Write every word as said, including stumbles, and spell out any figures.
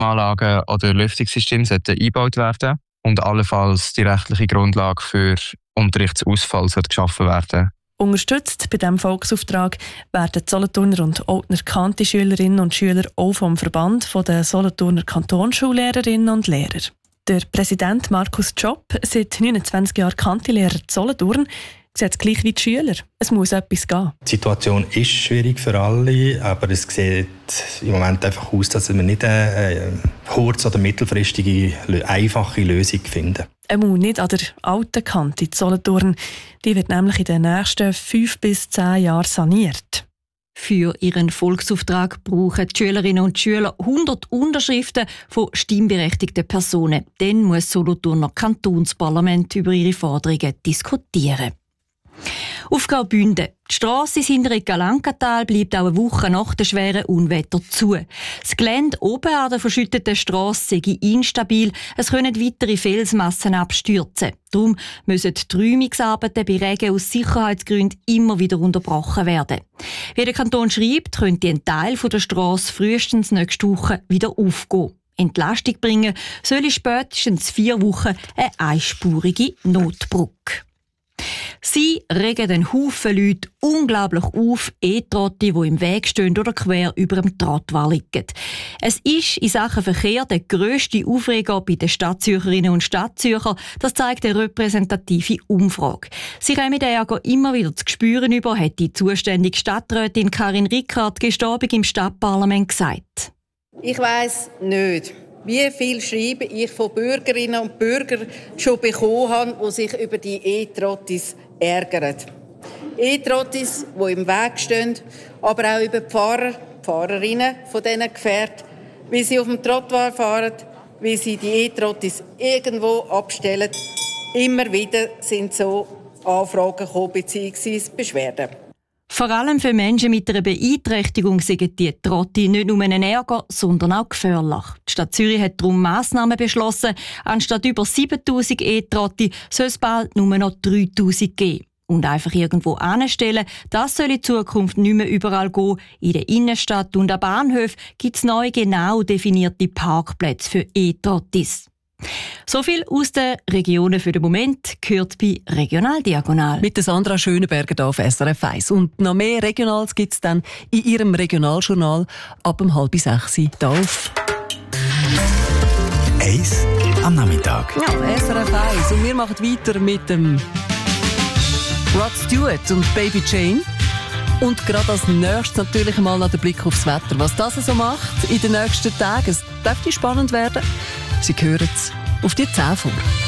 Anlagen oder Lüftungssysteme sollten eingebaut werden und allenfalls die rechtliche Grundlage für Unterrichtsausfall sollte geschaffen werden. Unterstützt bei diesem Volksauftrag werden die Solothurner und Oltner Kante-Schülerinnen und Schüler auch vom Verband der Solothurner Kantonsschullehrerinnen und Lehrer. Der Präsident Markus Tschopp, seit neunundzwanzig Jahren Kantelehrer in Solothurn, sieht es gleich wie die Schüler. Es muss etwas gehen. Die Situation ist schwierig für alle, aber es sieht im Moment einfach aus, dass wir nicht eine kurz- oder mittelfristige, einfache Lösung finden. Einmal nicht an der alten Kante in Solothurn. Die wird nämlich in den nächsten fünf bis zehn Jahren saniert. Für ihren Volksauftrag brauchen die Schülerinnen und Schüler hundert Unterschriften von stimmberechtigten Personen. Dann muss das Solothurner Kantonsparlament über ihre Forderungen diskutieren. Auf Graubünden. Die Strasse ins hintere Galankatal bleibt auch eine Woche nach den schweren Unwetter zu. Das Gelände oben an der verschütteten Strasse sei instabil, es können weitere Felsmassen abstürzen. Darum müssen die Räumungsarbeiten bei Regen aus Sicherheitsgründen immer wieder unterbrochen werden. Wie der Kanton schreibt, könnte ein Teil der Strasse frühestens nächste Woche wieder aufgehen. Entlastung bringen soll in spätestens vier Wochen eine einspurige Notbrücke. Sie regen den Haufen Leute unglaublich auf, E-Trotti, die im Weg stehen oder quer über dem Trottoir liegen. Es ist in Sachen Verkehr der grösste Aufreger bei den Stadtzürcherinnen und Stadtzürcher. Das zeigt eine repräsentative Umfrage. Sie kommen den Ärger immer wieder zu spüren über, hat die zuständige Stadträtin Karin Rickard gestern im Stadtparlament gesagt. Ich weiss nicht, wie viel Schreiben ich von Bürgerinnen und Bürgern schon bekommen habe, die sich über die E-Trottis ärgern. E-Trottis, die im Weg stehen, aber auch über die Fahrer, die Fahrerinnen von diesen Gefährten, wie sie auf dem Trottoir fahren, wie sie die E-Trottis irgendwo abstellen. Immer wieder sind so Anfragen gekommen, beziehungsweise Beschwerden. Vor allem für Menschen mit einer Beeinträchtigung sind die Trotti nicht nur ein Ärger, sondern auch gefährlich. Die Stadt Zürich hat darum Massnahmen beschlossen. Anstatt über siebentausend E-Trotti soll es bald nur noch dreitausend geben. Und einfach irgendwo anstellen, das soll in Zukunft nicht mehr überall gehen. In der Innenstadt und an Bahnhöfen gibt es neu genau definierte Parkplätze für E-Trottis. So viel aus den Regionen für den Moment gehört bei Regional Diagonal. Mit der Sandra Schönenberger hier auf S R F eins. Und noch mehr Regionals gibt es dann in ihrem Regionaljournal ab um halb sechs hier auf Eins am Nachmittag. Ja, S R F eins. Und wir machen weiter mit dem Rod Stewart und Baby Jane. Und gerade als nächstes natürlich mal noch der Blick aufs Wetter. Was das so macht in den nächsten Tagen, es dürfte spannend werden. Sie hören es auf die zehn vor.